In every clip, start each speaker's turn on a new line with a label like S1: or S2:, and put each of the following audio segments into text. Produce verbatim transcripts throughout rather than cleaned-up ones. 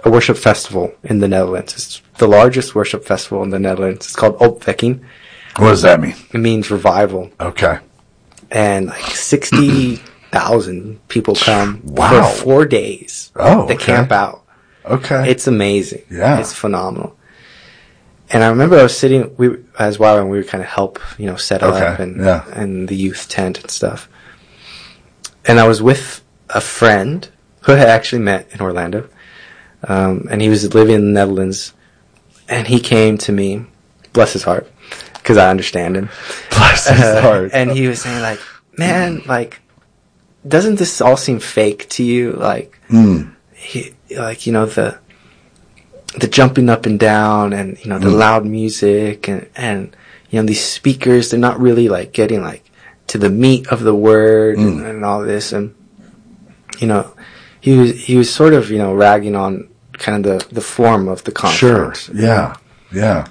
S1: a worship festival in the Netherlands. It's the largest worship festival in the Netherlands. It's called Opwekking.
S2: What does that mean?
S1: It means revival.
S2: Okay.
S1: And like sixty thousand people come
S2: Wow.
S1: for four days.
S2: Oh,
S1: They
S2: okay.
S1: camp out.
S2: Okay.
S1: It's amazing.
S2: Yeah.
S1: It's phenomenal. And I remember I was sitting, we, as well, and we would kind of help, you know, set
S2: Okay,
S1: up and,
S2: yeah.
S1: and the youth tent and stuff. And I was with a friend who I had actually met in Orlando. Um, and he was living in the Netherlands. And he came to me, bless his heart, because I understand him.
S2: Bless his
S1: Uh,
S2: heart.
S1: and he was saying, like, man, like, doesn't this all seem fake to you? Like,
S2: Mm.
S1: he, like, you know, the, the jumping up and down and, you know, the
S2: Mm.
S1: loud music and, and, you know, these speakers, they're not really like getting like to the meat of the word
S2: Mm.
S1: and, and all this. And, you know, he was, he was sort of, you know, ragging on kind of the, the form of the
S2: Sure.
S1: conference.
S2: Yeah. Yeah.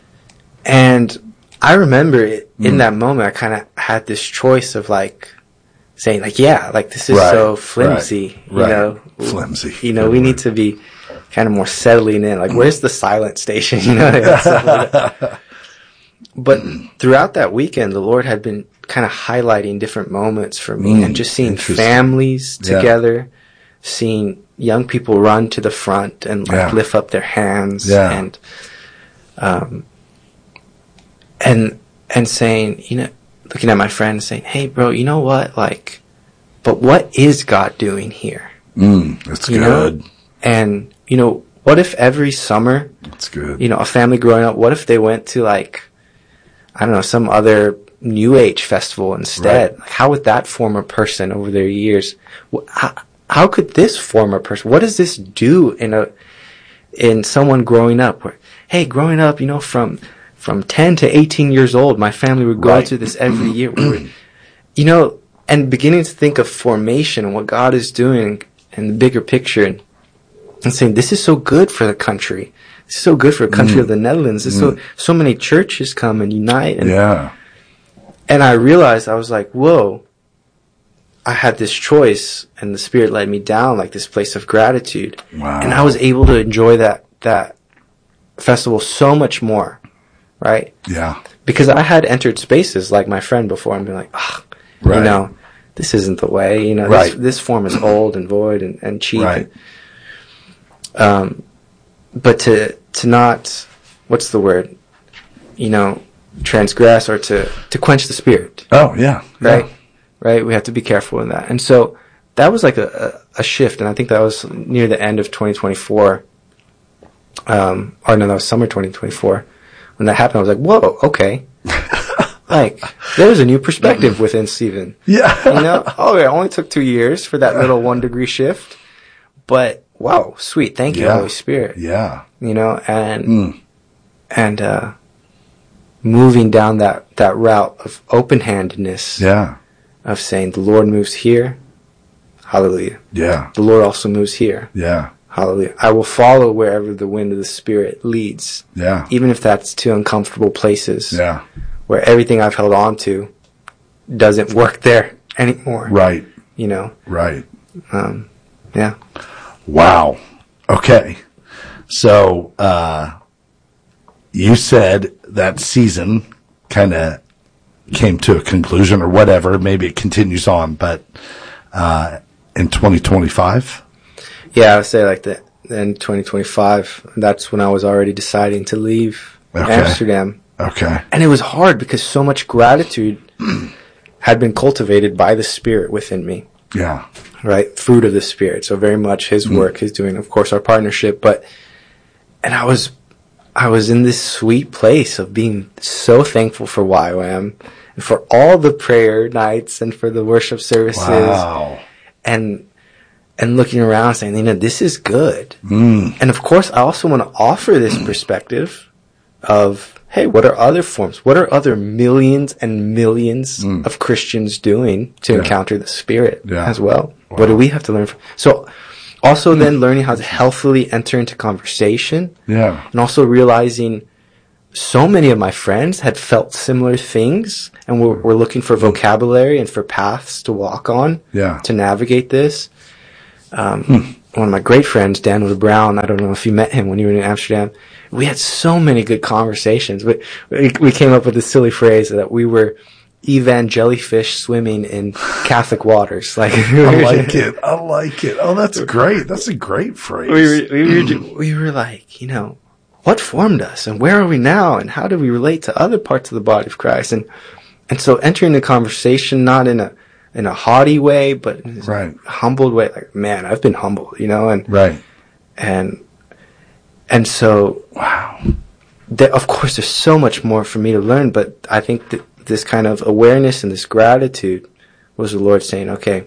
S1: And I remember it, in
S2: Mm.
S1: that moment, I kind of had this choice of like saying like, yeah, like this is
S2: Right,
S1: so flimsy,
S2: right,
S1: you
S2: right.
S1: know,
S2: Flimsy.
S1: you know,
S2: Good
S1: we
S2: word.
S1: need to be kind of more settling in. Like, where's the silent station? You know, like, stuff like that. But throughout that weekend, the Lord had been kind of highlighting different moments for me
S2: Mm,
S1: and just seeing
S2: interesting.
S1: families
S2: Yeah.
S1: together, seeing young people run to the front and like
S2: Yeah.
S1: lift up their hands
S2: Yeah.
S1: and, um, and, and saying, you know, looking at my friend and saying, hey bro, you know what? Like, but what is God doing here?
S2: Mm. That's
S1: You
S2: good.
S1: know? And, you know, what if every summer,
S2: That's good.
S1: you know, a family growing up, what if they went to like, I don't know, some other New Age festival instead?
S2: Right.
S1: Like, how would that form a person over their years? Wh- How, how could this form a person? What does this do in a, in someone growing up? Where, hey, growing up, you know, from, from ten to eighteen years old, my family would go
S2: Right.
S1: through this every year. We would, you know, and beginning to think of formation and what God is doing and the bigger picture and, and saying, this is so good for the country. This is so good for the country
S2: Mm.
S1: of the Netherlands. This is so, so many churches come and unite. And,
S2: Yeah.
S1: and I realized, I was like, whoa, I had this choice and the Spirit led me down like this place of gratitude.
S2: Wow.
S1: And I was able to enjoy that, that festival so much more, right?
S2: Yeah.
S1: Because I had entered spaces like my friend before and been like, ah,
S2: Right.
S1: you know, this isn't the way, you know,
S2: Right.
S1: this, this form is old and void and, and cheap.
S2: Right.
S1: Um, but to, to not, what's the word? You know, transgress or to, to quench the spirit,
S2: Oh, yeah.
S1: right?
S2: Yeah.
S1: Right? We have to be careful in that. And so that was like a, a, a shift. And I think that was near the end of twenty twenty-four. Um, or no, that was summer twenty twenty-four. When that happened, I was like, whoa, okay. Like, there was a new perspective within Stephen.
S2: Yeah.
S1: You know, oh, it only took two years for that little one degree shift. But, wow, sweet. Thank you,
S2: Yeah.
S1: Holy Spirit.
S2: Yeah.
S1: You know, and,
S2: Mm.
S1: and, uh, moving down that, that route of open-handedness,
S2: Yeah.
S1: of saying, the Lord moves here. Hallelujah.
S2: Yeah.
S1: The Lord also moves here.
S2: Yeah.
S1: Hallelujah. I will follow wherever the wind of the Spirit leads,
S2: Yeah.
S1: even if that's to uncomfortable places
S2: Yeah.
S1: where everything I've held on to doesn't work there anymore.
S2: Right.
S1: You know,
S2: Right.
S1: um, yeah.
S2: Wow. Okay. So, uh, you said that season kind of came to a conclusion or whatever. Maybe it continues on, but, uh, in twenty twenty-five?
S1: Yeah, I would say like the in twenty twenty-five, that's when I was already deciding to leave
S2: Okay.
S1: Amsterdam.
S2: Okay.
S1: And it was hard because so much gratitude had been cultivated by the Spirit within me,
S2: Yeah.
S1: right? Fruit of the Spirit. So very much His work, His doing, of course, our partnership. But, and I was, I was in this sweet place of being so thankful for Y W A M and for all the prayer nights and for the worship services.
S2: Wow.
S1: And, and looking around saying, you know, this is good.
S2: Mm.
S1: And of course, I also want to offer this perspective of, hey, what are other forms? What are other millions and millions
S2: Mm.
S1: of Christians doing to
S2: Yeah.
S1: encounter the Spirit
S2: Yeah.
S1: as well?
S2: Wow.
S1: What do we have to learn from? So also then learning how to healthily enter into conversation
S2: Yeah.
S1: and also realizing so many of my friends had felt similar things and were, were looking for vocabulary and for paths to walk on
S2: Yeah.
S1: to navigate this. Um, one of my great friends, Daniel Brown. I don't know if you met him when you were in Amsterdam. We had so many good conversations. We, we, we came up with this silly phrase that we were evangellyfish swimming in Catholic waters. Like,
S2: I like it. I like it. Oh, that's great. That's a great phrase.
S1: We were, we were, we were like, you know, what formed us and where are we now and how do we relate to other parts of the body of Christ? And, and so entering the conversation, not in a, in a haughty way, but in a
S2: right.
S1: humbled way, like, man, I've been humbled, you know, and,
S2: right.
S1: and, and so,
S2: wow.
S1: There, of course, there's so much more for me to learn, but I think that this kind of awareness and this gratitude was the Lord saying, okay,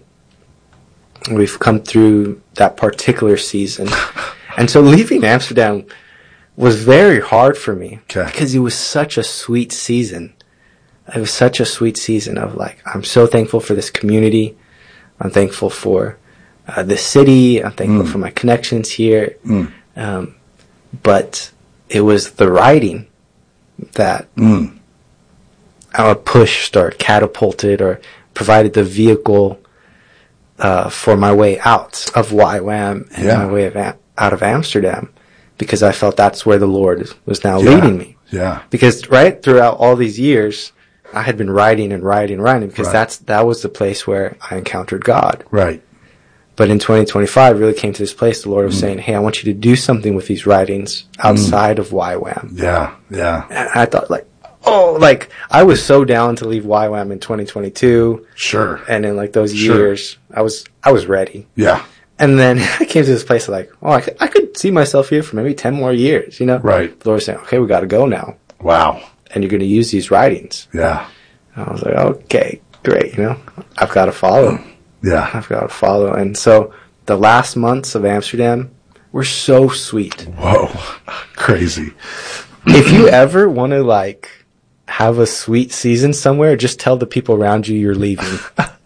S1: we've come through that particular season. And so leaving Amsterdam was very hard for me
S2: okay.
S1: because it was such a sweet season. It was such a sweet season of like, I'm so thankful for this community. I'm thankful for uh, this city. I'm thankful mm. for my connections here.
S2: Mm.
S1: Um, but it was the writing that
S2: mm.
S1: uh, pushed or catapulted or provided the vehicle uh, for my way out of Y WAM and
S2: yeah.
S1: my way of a- out of Amsterdam, because I felt that's where the Lord was now
S2: yeah.
S1: leading me.
S2: Yeah.
S1: Because right throughout all these years, I had been writing and writing and writing because
S2: right.
S1: that's that was the place where I encountered God.
S2: Right.
S1: But in twenty twenty-five, really came to this place. The Lord was mm. saying, "Hey, I want you to do something with these writings outside mm. of Y WAM."
S2: Yeah, yeah.
S1: And I thought, like, oh, like I was so down to leave Y WAM in twenty twenty-two.
S2: Sure.
S1: And in like those
S2: sure.
S1: years, I was I was ready.
S2: Yeah.
S1: And then I came to this place of like, oh, I could, I could see myself here for maybe ten more years. You know,
S2: right?
S1: The Lord was saying, "Okay, we got to go now."
S2: Wow.
S1: And you're going to use these writings.
S2: Yeah.
S1: And I was like, okay, great. You know, I've got to follow.
S2: Yeah.
S1: I've got to follow. And so the last months of Amsterdam were so sweet.
S2: Whoa. Crazy.
S1: If you ever want to like have a sweet season somewhere, just tell the people around you you're leaving.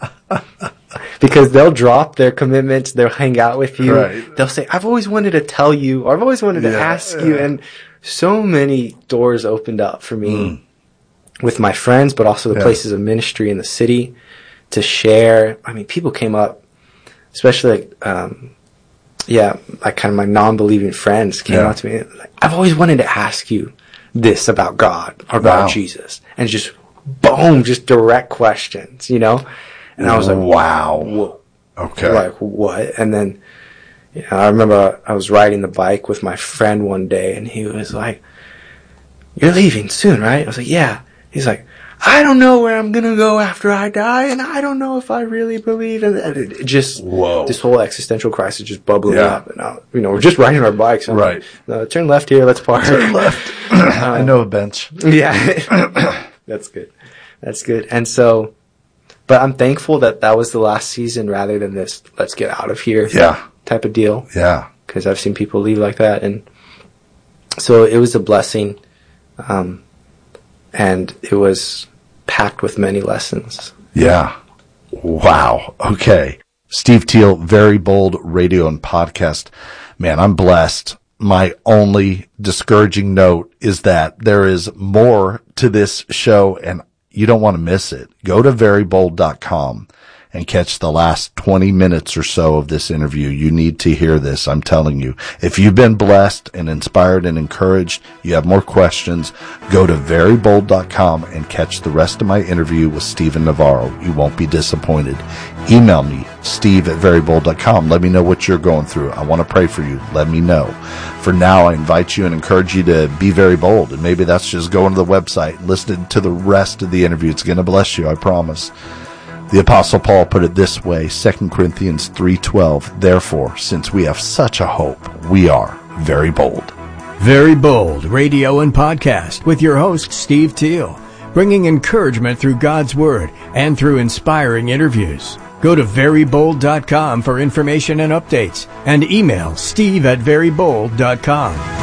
S1: Because they'll drop their commitments, they'll hang out with you.
S2: Right.
S1: They'll say, I've always wanted to tell you, or I've always wanted to
S2: yeah,
S1: ask
S2: yeah.
S1: you. And so many doors opened up for me
S2: mm.
S1: with my friends, but also the
S2: yeah.
S1: places of ministry in the city to share. I mean, people came up, especially like, um, yeah, like kind of my non-believing friends came
S2: yeah.
S1: out to me. Like, I've always wanted to ask you this about God or about
S2: wow.
S1: Jesus. And just boom, just direct questions, you know? And I was like,
S2: wow.
S1: Whoa.
S2: Okay.
S1: Like, what? And then, you know, I remember I was riding the bike with my friend one day, and he was like, you're leaving soon, right? I was like, yeah. He's like, I don't know where I'm going to go after I die, and I don't know if I really believe. And it, it just,
S2: Whoa.
S1: This whole existential crisis just bubbling
S2: yeah.
S1: up. And, I, you know, we're just riding our bikes. I'm
S2: right.
S1: Like, uh, turn left here, let's park.
S2: Turn left. um, I know a bench.
S1: Yeah. That's good. That's good. And so, but I'm thankful that that was the last season rather than this, let's get out of here
S2: yeah.
S1: type of deal.
S2: Yeah.
S1: Because I've seen people leave like that. And so it was a blessing. Um, and it was packed with many lessons.
S2: Yeah. Wow. Okay. Steve Teal, Very Bold Radio and Podcast. Man, I'm blessed. My only discouraging note is that there is more to this show, and you don't want to miss it. Go to very bold dot com and catch the last twenty minutes or so of this interview. You need to hear this. I'm telling you. If you've been blessed and inspired and encouraged, you have more questions, go to very bold dot com and catch the rest of my interview with Stephen Navarro. You won't be disappointed. Email me, steve at very bold dot com. Let me know what you're going through. I want to pray for you. Let me know. For now, I invite you and encourage you to be very bold. And maybe that's just going to the website and listening to the rest of the interview. It's going to bless you, I promise. The Apostle Paul put it this way, Second Corinthians three twelve, therefore, since we have such a hope, we are very bold.
S3: Very Bold Radio and Podcast with your host, Steve Teal, bringing encouragement through God's Word and through inspiring interviews. Go to very bold dot com for information and updates, and email steve at very bold dot com.